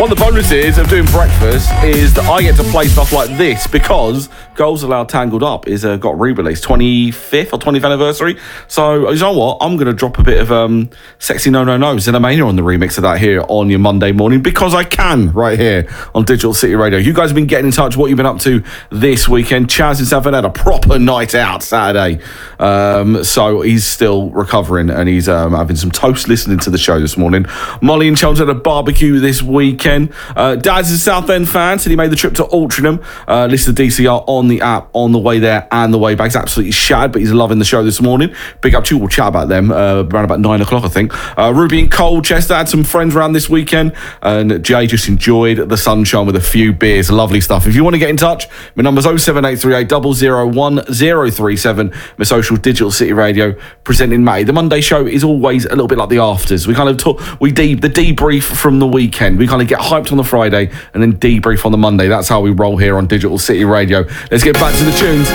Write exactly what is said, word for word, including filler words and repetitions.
One of the bonuses of doing breakfast is that I get to play stuff like this because Girls Aloud Tangled Up is uh, got re-released, twenty-fifth or twentieth anniversary. So, you know what? I'm going to drop a bit of um, Sexy No No No Zinamania on the remix of that here on your Monday morning because I can right here on Digital City Radio. You guys have been getting in touch what you've been up to this weekend. Chaz himself had a proper night out Saturday. Um, so he's still recovering and he's um, having some toast listening to the show this morning. Molly and Chelsea had a barbecue this weekend. Uh, Dad's a Southend fan, said he made the trip to Altrincham. Uh, listed D C R on the app on the way there and the way back. He's absolutely shad, but he's loving the show this morning. Big up to you. We'll chat about them uh, around about nine o'clock, I think. Uh, Ruby and Colchester had some friends around this weekend, and Jay just enjoyed the sunshine with a few beers. Lovely stuff. If you want to get in touch, my number's oh seven eight three eight, zero zero one zero three seven. My social, Digital City Radio, presenting May. The Monday show is always a little bit like the afters. We kind of talk, we de- the debrief from the weekend. We kind of get hyped on the Friday and then debrief on the Monday. That's how we roll here on Digital City Radio. Let's get back to the tunes.